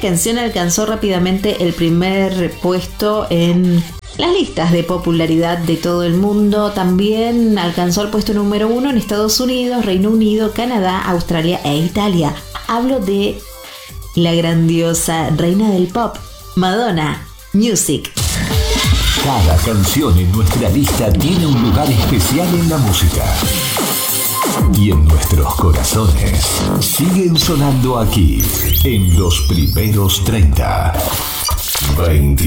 canción alcanzó rápidamente el primer puesto en las listas de popularidad de todo el mundo. También alcanzó el puesto número 1 en Estados Unidos, Reino Unido, Canadá, Australia e Italia. Hablo de la grandiosa reina del pop, Madonna, Music. Cada canción en nuestra lista tiene un lugar especial en la música. Y en nuestros corazones siguen sonando aquí, en los primeros 30. 20.